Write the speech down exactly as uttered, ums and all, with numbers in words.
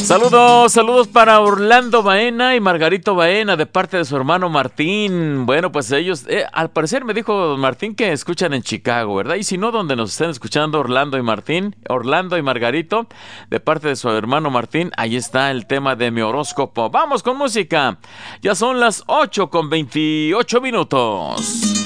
Saludos, saludos para Orlando Baena y Margarito Baena de parte de su hermano Martín. Bueno, pues ellos, eh, al parecer me dijo don Martín que escuchan en Chicago, ¿verdad? Y si no, donde nos estén escuchando Orlando y Martín, Orlando y Margarito, de parte de su hermano Martín, ahí está el tema de mi horóscopo. Vamos con música. Ya son las ocho con veintiocho minutos.